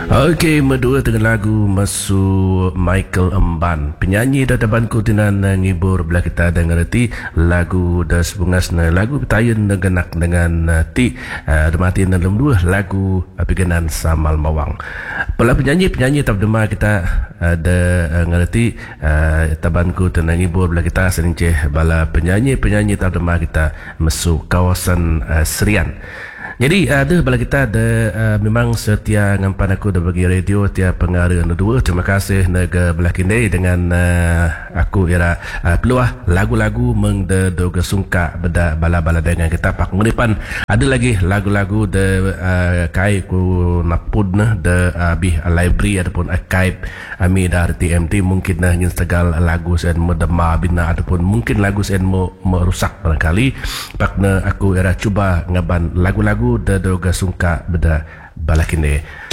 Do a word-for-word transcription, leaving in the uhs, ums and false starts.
Okey, medua dengan lagu Masu Michael Emban. Penyanyi dadaban ku tinan ngibur belah kita dengan reti lagu das bungas na lagu petayen negenak dengan ti demati na dua lagu pigenan samal mawang. Pela penyanyi-penyanyi tab dema kita ada ngerti taban ku tinan ngibur belah kita seninceh bala penyanyi-penyanyi tab dema kita masuk kawasan Serian. Jadi ada bala kita ada uh, memang setia ngampan aku dah bagi radio tiap pengarah dua. Terima kasih nega belah kini dengan uh, aku era uh, peluah lagu-lagu meng de doga sungka beda bala-bala dengan kita pak menipan. Ada lagi lagu-lagu de uh, kai ku napud nah de uh, bih library ataupun archive ami dari T M T mungkin nah instagal lagu sen medema bina ataupun mungkin lagu sen mo merusak barangkali pak na aku era cuba ngaban lagu-lagu da doga sungka beda balakine.